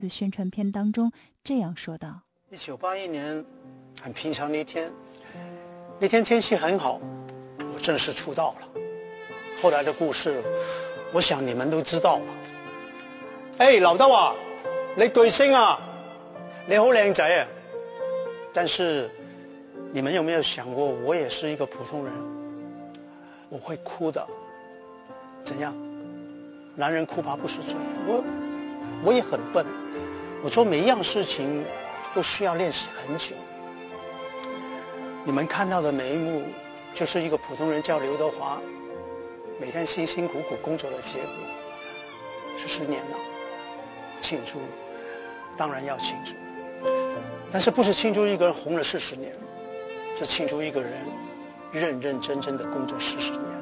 的宣传片当中这样说道 ：1981年很平常的一天，那天天气很好，我正式出道了。后来的故事我想你们都知道了。劉德華，你巨星啊，你好靚仔啊，但是你们有没有想过，我也是一个普通人，我会哭的。怎样？男人哭吧不是罪。我也很笨，我做每一样事情都需要练习很久。你们看到的每一幕，就是一个普通人叫刘德华，每天辛辛苦苦工作的结果。40年了，庆祝，当然要庆祝，但是不是庆祝一个人红了40年，是庆祝一个人认认真真的工作40年。